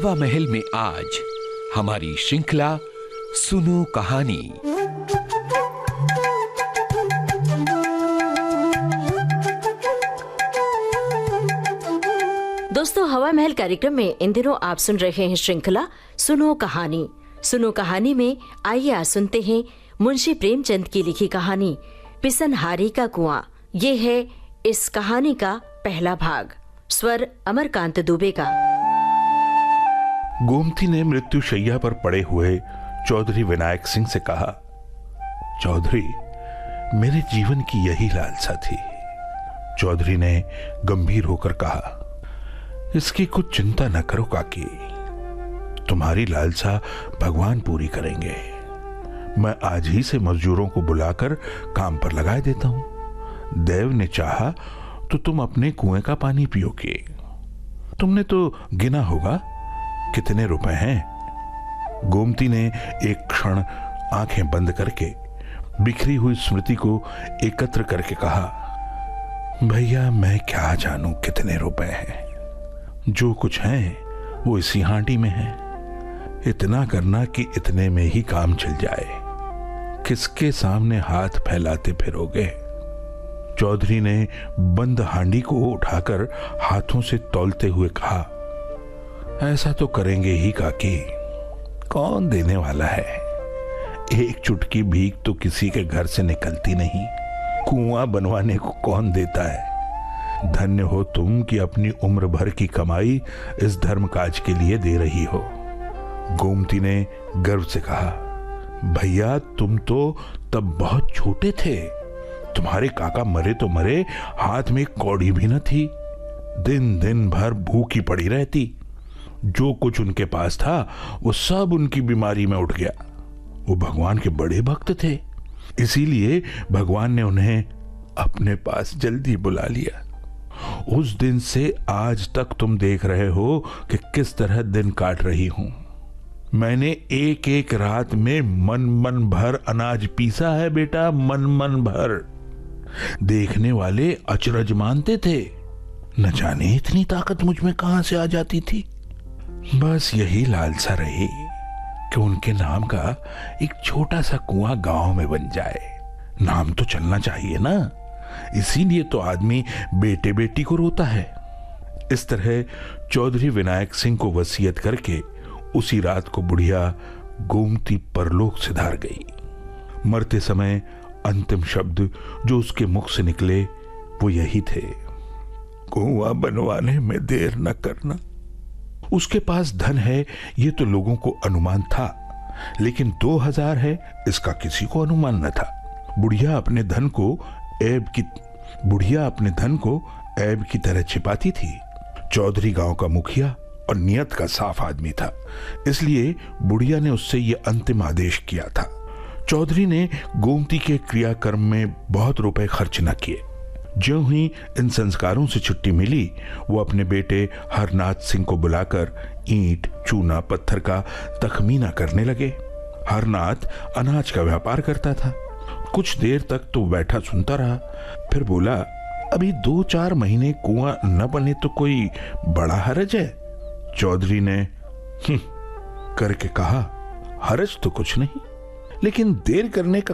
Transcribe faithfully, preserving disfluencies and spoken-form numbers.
हवा महल में आज हमारी श्रृंखला सुनो कहानी। दोस्तों, हवा महल कार्यक्रम में इन दिनों आप सुन रहे हैं श्रृंखला सुनो कहानी। सुनो कहानी में आइए आज सुनते हैं मुंशी प्रेमचंद की लिखी कहानी पिसनहारी का कुआं। ये है इस कहानी का पहला भाग। स्वर अमरकांत दुबे का। गोमती ने मृत्यु शैया पर पड़े हुए चौधरी विनायक सिंह से कहा, चौधरी, मेरे जीवन की यही लालसा थी। चौधरी ने गंभीर होकर कहा, इसकी कुछ चिंता न करो काकी, तुम्हारी लालसा भगवान पूरी करेंगे। मैं आज ही से मजदूरों को बुलाकर काम पर लगा देता हूं। देव ने चाहा तो तुम अपने कुएं का पानी पियोगे। तुमने तो गिना होगा कितने रुपए हैं। गोमती ने एक क्षण आंखें बंद करके बिखरी हुई स्मृति को एकत्र करके कहा, भैया मैं क्या जानूं कितने रुपए हैं। जो कुछ है वो इसी हांडी में है। इतना करना कि इतने में ही काम चल जाए। किसके सामने हाथ फैलाते फिरोगे। चौधरी ने बंद हांडी को उठाकर हाथों से तौलते हुए कहा, ऐसा तो करेंगे ही काकी, कौन देने वाला है। एक चुटकी भीख तो किसी के घर से निकलती नहीं। कुआं बनवाने को कौन देता है। धन्य हो तुम कि अपनी उम्र भर की कमाई इस धर्म काज के लिए दे रही हो। गोमती ने गर्व से कहा, भैया तुम तो तब बहुत छोटे थे। तुम्हारे काका मरे तो मरे, हाथ में कौड़ी भी न थी। दिन दिन भर भूखी पड़ी रहती। जो कुछ उनके पास था वो सब उनकी बीमारी में उठ गया। वो भगवान के बड़े भक्त थे, इसीलिए भगवान ने उन्हें अपने पास जल्दी बुला लिया। उस दिन से आज तक तुम देख रहे हो कि किस तरह दिन काट रही हूं। मैंने एक एक रात में मन मन भर अनाज पीसा है बेटा, मन मन भर। देखने वाले अचरज मानते थे। न जाने इतनी ताकत मुझ में कहां से आ जाती थी। बस यही लालसा रही कि उनके नाम का एक छोटा सा कुआं गांव में बन जाए। नाम तो चलना चाहिए ना, इसीलिए तो आदमी बेटे बेटी को रोता है। इस तरह चौधरी विनायक सिंह को वसीयत करके उसी रात को बुढ़िया गोमती परलोक सिधार गई। मरते समय अंतिम शब्द जो उसके मुख से निकले वो यही थे, कुआं बनवाने में देर न करना। उसके पास धन है ये तो लोगों को अनुमान था, लेकिन दो हजार है इसका किसी को अनुमान न था। बुढ़िया अपने धन को ऐब की बुढ़िया अपने धन को ऐब की तरह छिपाती थी। चौधरी गांव का मुखिया और नियत का साफ आदमी था, इसलिए बुढ़िया ने उससे यह अंतिम आदेश किया था। चौधरी ने गोमती के क्रियाकर्म में बहुत रुपए खर्च न किए। ज्यों ही इन संस्कारों से छुट्टी मिली, वो अपने बेटे हरनाथ सिंह को बुलाकर ईंट चूना पत्थर का तखमीना करने लगे। हरनाथ अनाज का व्यापार करता था। कुछ देर तक तो बैठा सुनता रहा, फिर बोला, अभी दो चार महीने कुआं न बने तो कोई बड़ा हरज है। चौधरी ने करके कहा, हरज तो कुछ नहीं, लेकिन देर करने का